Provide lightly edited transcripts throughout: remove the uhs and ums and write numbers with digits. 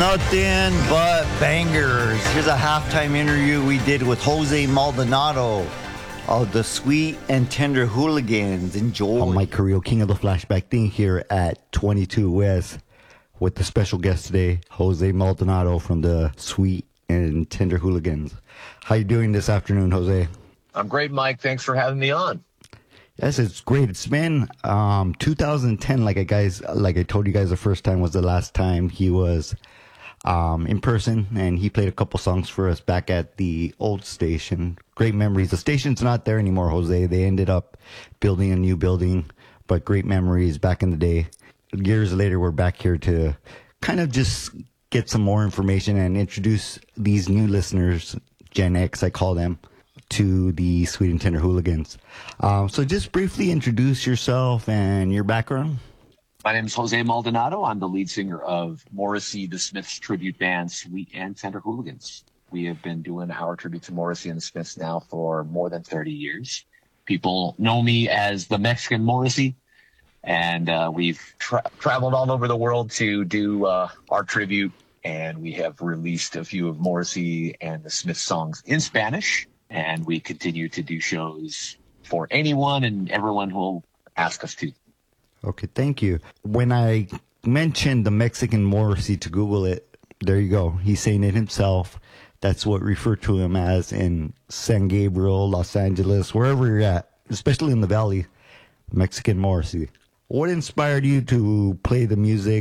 Nothing but bangers. Here's a halftime interview we did with Jose Maldonado of the Sweet and Tender Hooligans. Enjoy. I'm Mike Carrillo, king of the flashback thing here at 22 West with the special guest today, Jose Maldonado from the Sweet and Tender Hooligans. How you doing this afternoon, Jose? I'm great, Mike. Thanks for having me on. Yes, it's great. It's been 2010, like I told you guys the first time was the last time he was in person, and he played a couple songs for us back at the old station. Great memories. The station's not there anymore, Jose. They ended up building a new building, but great memories back in the day. Years later, we're back here to kind of just get some more information and introduce these new listeners, Gen X, I call them, to the Sweet and Tender Hooligans. So just briefly introduce yourself and your background. My name is Jose Maldonado. I'm the lead singer of Morrissey the Smiths tribute band, Sweet and Tender Hooligans. We have been doing our tribute to Morrissey and the Smiths now for more than 30 years. People know me as the Mexican Morrissey, and we've traveled all over the world to do our tribute, and we have released a few of Morrissey and the Smiths songs in Spanish. And we continue to do shows for anyone and everyone who will ask us to. Okay, thank you. When I mentioned the Mexican Morrissey to Google it, there you go. He's saying it himself. That's what referred to him as in San Gabriel, Los Angeles, wherever you're at, especially in the Valley, Mexican Morrissey. What inspired you to play the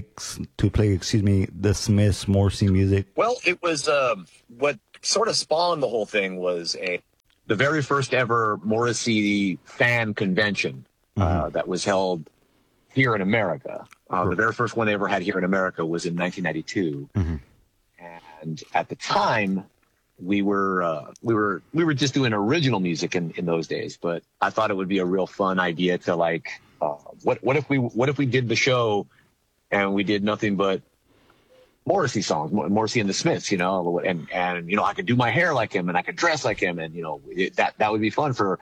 the Smiths Morrissey music? Well, it was what sort of spawned the whole thing was the very first ever Morrissey fan convention that was held here in America. The very first one they ever had here in America was in 1992, and at the time we were just doing original music in those days. But I thought it would be a real fun idea to what if we did the show and we did nothing but Morrissey songs, Morrissey and the Smiths, and I could do my hair like him and I could dress like him, and that would be fun for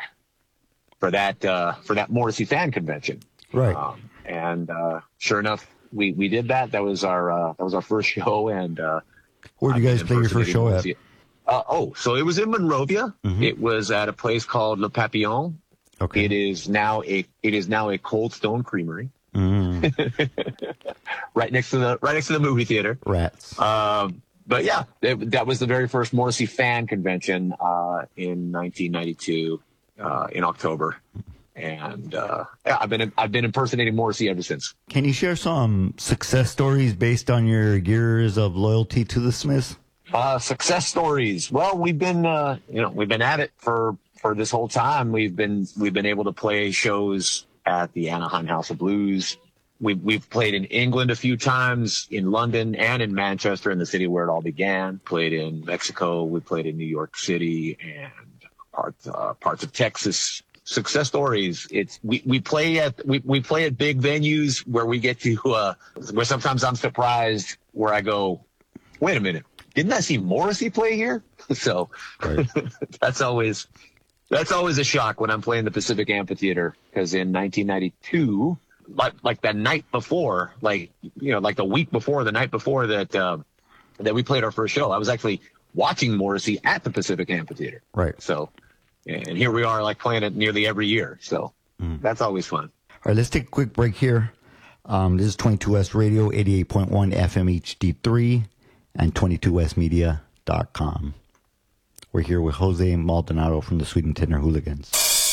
that Morrissey fan convention. Right. Sure enough, we did that. That was our first show. And where did you guys play your first show at? So it was in Monrovia. It was at a place called Le Papillon. Okay. It is now a Cold Stone Creamery. right next to the movie theater. Rats. But yeah, that was the very first Morrissey fan convention in 1992 in October, and I've been impersonating Morrissey ever since. Can you share some success stories based on your years of loyalty to the Smiths? Success stories. Well, we've been at it for this whole time. We've been able to play shows at the Anaheim House of Blues. We've played in England a few times, in London and in Manchester, in the city where it all began. Played in Mexico. We played in New York City and parts of Texas. Success stories. We play at big venues where we get to where sometimes I'm surprised where I go, wait a minute, didn't I see Morrissey play here? So right. That's always a shock when I'm playing the Pacific Amphitheater, because in 1992, like the night before, like the week before, the night before that we played our first show, I was actually watching Morrissey at the Pacific Amphitheater. Right. So, and here we are, like playing it nearly every year. So that's always fun. All right, let's take a quick break here. This is 22West Radio, 88.1 FM HD3 and 22westmedia.com. We're here with Jose Maldonado from the Sweet and Tender Hooligans.